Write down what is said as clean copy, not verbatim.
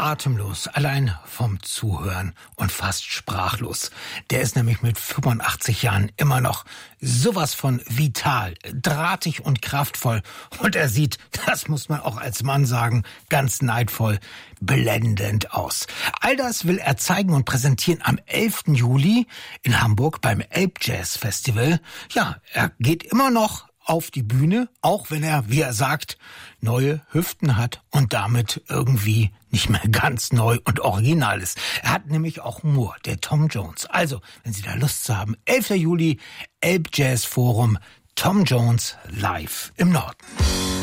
atemlos, allein vom Zuhören und fast sprachlos. Der ist nämlich mit 85 Jahren immer noch sowas von vital, drahtig und kraftvoll. Und er sieht, das muss man auch als Mann sagen, ganz neidvoll, blendend aus. All das will er zeigen und präsentieren am 11. Juli in Hamburg beim Elbjazz Festival. Ja, er geht immer noch auf die Bühne, auch wenn er, wie er sagt, neue Hüften hat und damit irgendwie nicht mehr ganz neu und original ist. Er hat nämlich auch Humor, der Tom Jones. Also, wenn Sie da Lust zu haben, 11. Juli, Elbjazz Forum, Tom Jones live im Norden.